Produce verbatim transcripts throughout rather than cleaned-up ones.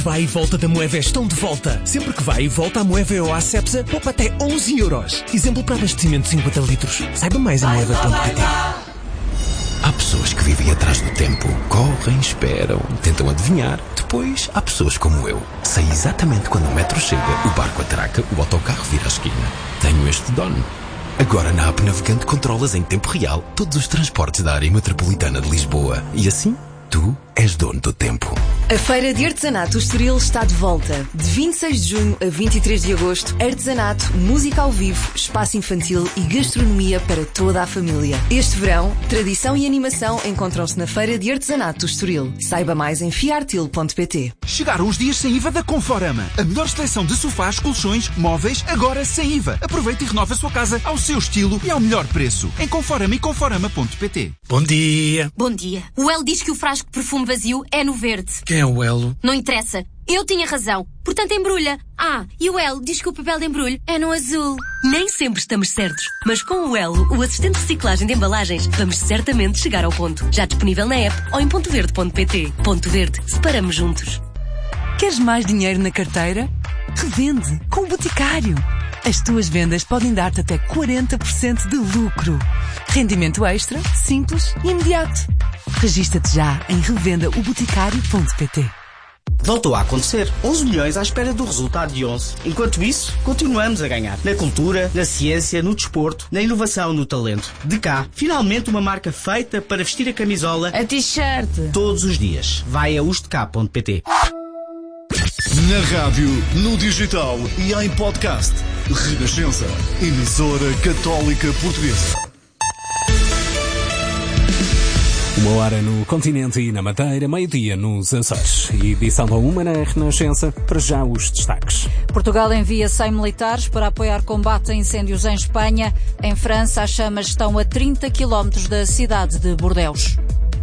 Vai e volta da Moeva estão de volta. Sempre que vai e volta a Moeva ou a Cepsa, poupa até onze euros. Exemplo para abastecimento de cinquenta litros. Saiba mais em moeva ponto pt. Há pessoas que vivem atrás do tempo. Correm, esperam, tentam adivinhar. Depois, há pessoas como eu. Sei exatamente quando o metro chega, o barco atraca, o autocarro vira a esquina. Tenho este dono. Agora na app Navegante controlas em tempo real todos os transportes da área metropolitana de Lisboa. E assim, tu és dono do tempo. A Feira de Artesanato Estoril está de volta. De vinte e seis de junho a vinte e três de agosto, artesanato, música ao vivo, espaço infantil e gastronomia para toda a família. Este verão, tradição e animação encontram-se na Feira de Artesanato Estoril. Saiba mais em fiartil ponto pt. Chegaram os dias sem I V A da Conforama. A melhor seleção de sofás, colchões, móveis, agora sem I V A. Aproveite e renove a sua casa ao seu estilo e ao melhor preço. Em Conforama e conforama ponto pt. Bom dia. Bom dia. O El diz que o frasco de perfume vazio é no verde. Quem é o Elo? Não interessa. Eu tinha razão. Portanto, embrulha. Ah, e o El diz que o papel de embrulho é no azul. Nem sempre estamos certos, mas com o Elo, o assistente de reciclagem de embalagens, vamos certamente chegar ao ponto. Já disponível na app ou em ponto verde ponto pt. Ponto Verde. Separamos juntos. Queres mais dinheiro na carteira? Revende com o Boticário. As tuas vendas podem dar-te até quarenta por cento de lucro. Rendimento extra, simples e imediato. Regista-te já em revenda o boticário ponto pt. Voltou a acontecer. onze milhões à espera do resultado de onze. Enquanto isso, continuamos a ganhar. Na cultura, na ciência, no desporto, na inovação, no talento. De cá, finalmente uma marca feita para vestir a camisola, a t-shirt, todos os dias. Vai a ustecá ponto pt. Na rádio, no digital e em podcast. Renascença. Emissora Católica Portuguesa. Uma hora no continente e na Madeira, meio-dia nos Açores. Edição da uma na Renascença, para já os destaques. Portugal envia cem militares para apoiar combate a incêndios em Espanha. Em França, as chamas estão a trinta quilómetros da cidade de Bordeus.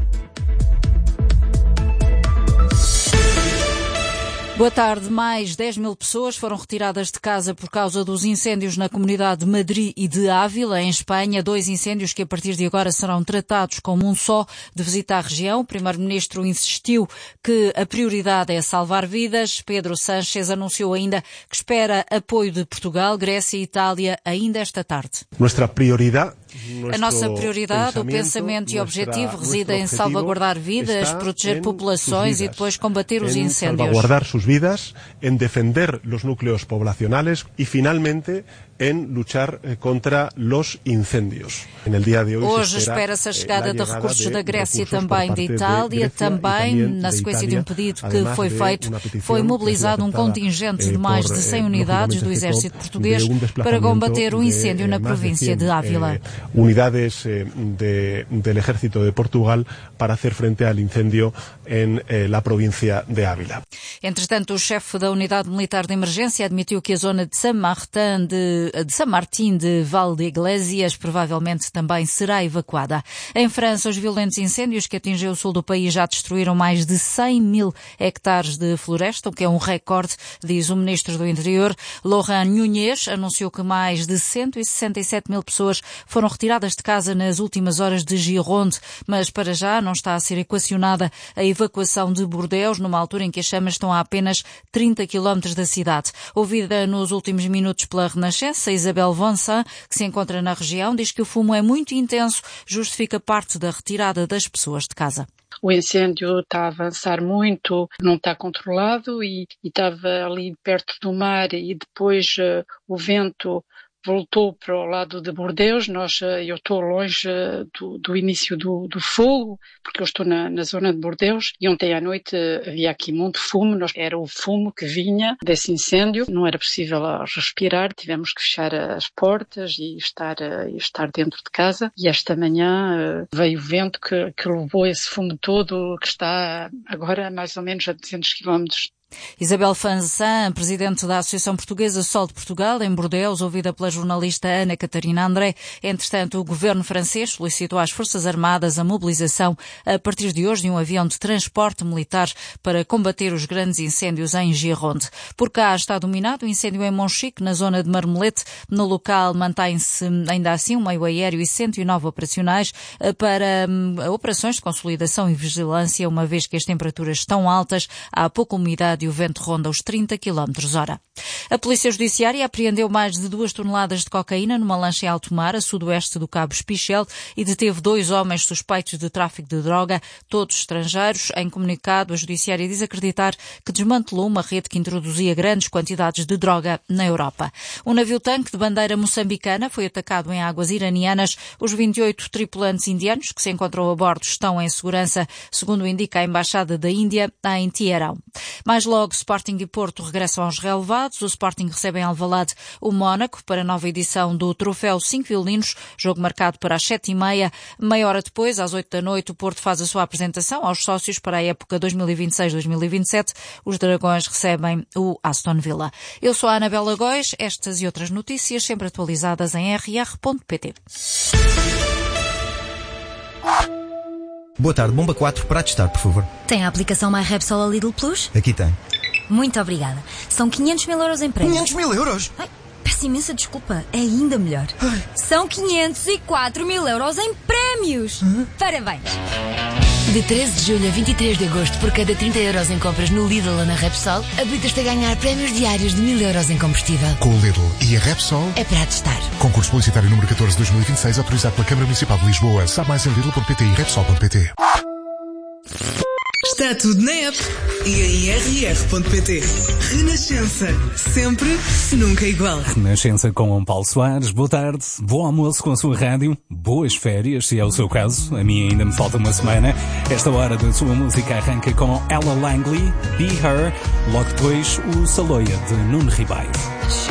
Boa tarde. Mais dez mil pessoas foram retiradas de casa por causa dos incêndios na comunidade de Madrid e de Ávila, em Espanha. Dois incêndios que a partir de agora serão tratados como um só. De visita à região, o primeiro-ministro insistiu que a prioridade é salvar vidas. Pedro Sánchez anunciou ainda que espera apoio de Portugal, Grécia e Itália ainda esta tarde. Nossa prioridade A nossa prioridade, o pensamento e o objetivo reside em salvaguardar vidas, proteger populações e depois combater os incêndios. Salvaguardar sus vidas, en defender los núcleos poblacionales y finalmente en luchar contra los incendios. En el día de hoy Hoje espera-se a chegada de recursos da Grécia e também de Itália. Também, na sequência de um pedido que foi feito, foi mobilizado um contingente de mais de cem unidades do exército português para combater o incêndio na província de Ávila. Unidades de, del ejército de Portugal para hacer frente al incendio en eh, la provincia de Ávila. Entretanto, o chefe da Unidade Militar de Emergência admitiu que a zona de San Martín de, de, San Martín de Valdeiglesias provavelmente também será evacuada. Em França, os violentos incêndios que atingiram o sul do país já destruíram mais de cem mil hectares de floresta, o que é um recorde, diz o ministro do Interior. Laurent Nunez anunciou que mais de cento e sessenta e sete mil pessoas foram retiradas de casa nas últimas horas de Gironde, mas para já não está a ser equacionada a evacuação de Bordeus, numa altura em que as chamas estão a apenas trinta quilómetros da cidade. Ouvida nos últimos minutos pela Renascença, Isabel Vonsan, que se encontra na região, diz que o fumo é muito intenso, justifica parte da retirada das pessoas de casa. O incêndio está a avançar muito, não está controlado e, e estava ali perto do mar e depois uh, o vento voltou para o lado de Bordeus. Nós, eu estou longe do, do início do, do fogo, porque eu estou na, na zona de Bordeus, e ontem à noite havia aqui muito fumo. Nós, era o fumo que vinha desse incêndio, não era possível respirar, tivemos que fechar as portas e estar, e estar dentro de casa, e esta manhã veio o vento que, que levou esse fumo todo, que está agora mais ou menos a duzentos quilómetros. Isabel Vansan, presidente da Associação Portuguesa Sol de Portugal, em Bordeus, ouvida pela jornalista Ana Catarina André. Entretanto, o governo francês solicitou às Forças Armadas a mobilização a partir de hoje de um avião de transporte militar para combater os grandes incêndios em Gironde. Por cá está dominado o incêndio em Monchique, na zona de Marmelete. No local mantém-se ainda assim um meio aéreo e cento e nove operacionais para um, operações de consolidação e vigilância, uma vez que as temperaturas estão altas, há pouca umidade velocidade e o vento ronda os trinta quilómetros por hora. A Polícia Judiciária apreendeu mais de duas toneladas de cocaína numa lancha em alto mar, a sudoeste do Cabo Espichel, e deteve dois homens suspeitos de tráfico de droga, todos estrangeiros. Em comunicado, a Judiciária diz acreditar que desmantelou uma rede que introduzia grandes quantidades de droga na Europa. Um navio-tanque de bandeira moçambicana foi atacado em águas iranianas. Os vinte e oito tripulantes indianos que se encontram a bordo estão em segurança, segundo indica a Embaixada da Índia em Teherão. Mais logo, Sporting e Porto regressam aos relevados. O Sporting recebe em Alvalade o Mónaco para a nova edição do Troféu Cinco Violinos, jogo marcado para as sete e meia. Meia hora depois, às oito da noite, o Porto faz a sua apresentação aos sócios para a época dois mil e vinte e seis dois mil e vinte e sete. Os Dragões recebem o Aston Villa. Eu sou a Anabela Góis. Estas e outras notícias sempre atualizadas em r r ponto p t. Boa tarde, bomba quatro para testar, por favor. Tem a aplicação MyRepsol a Lidl Plus? Aqui tem. Muito obrigada. São quinhentos mil euros em prémios. quinhentos mil euros? Ai, peço imensa desculpa. É ainda melhor. Ai. São quinhentos e quatro mil euros em prémios. Hã? Parabéns. De treze de julho a vinte e três de agosto, por cada trinta euros em compras no Lidl ou na Repsol, habilitas-te a ganhar prémios diários de mil euros em combustível. Com o Lidl e a Repsol, é para testar. Concurso publicitário número catorze de dois mil e vinte e seis, autorizado pela Câmara Municipal de Lisboa. Sabe mais em lidl ponto p t e repsol ponto p t. Está tudo na app e em r r ponto p t. Renascença. Sempre, nunca igual. Renascença com Paulo Soares. Boa tarde. Bom almoço com a sua rádio. Boas férias, se é o seu caso. A mim ainda me falta uma semana. Esta hora da sua música arranca com Ella Langley, Be Her. Logo depois, o Saloia de Nuno Ribeiro.